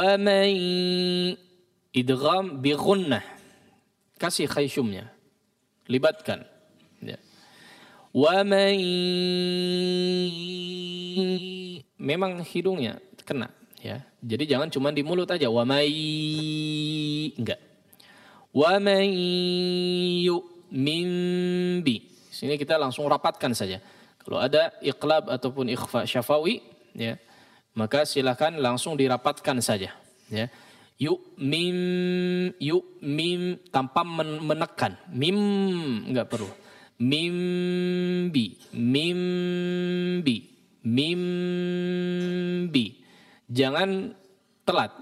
ومن idgham bi ghunnah, kasih khayshumnya, libatkan ya. Wa man, memang hidungnya kena ya. Jadi jangan cuma di mulut aja. Wa may, enggak. Wa man yu'min bi. Sini kita langsung rapatkan saja. Kalau ada iqlab ataupun ikhfa syafawi ya, maka silakan langsung dirapatkan saja ya. Yu'min tanpa menekan. Mim enggak perlu. Mimbi. Jangan telat.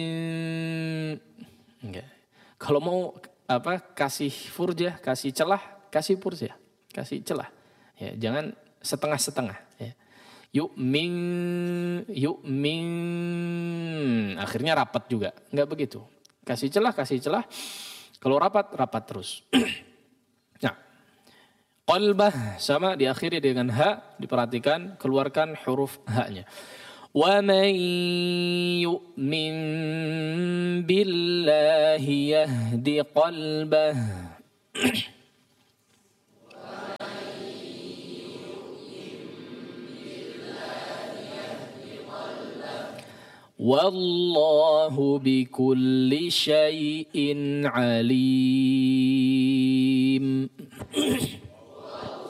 Enggak. Kalau mau kasih furjah, kasih celah, kasih furjah, kasih celah. Ya, jangan setengah-setengah ya. Yu'min akhirnya rapat juga. Enggak begitu. Kasih celah. Kalau rapat terus. Nah, qalbah sama diakhiri dengan ha, diperhatikan, keluarkan huruf ha-nya. Wa man yu'min billahi yahdi qalbah. Wallahu bikulli syai'in alim.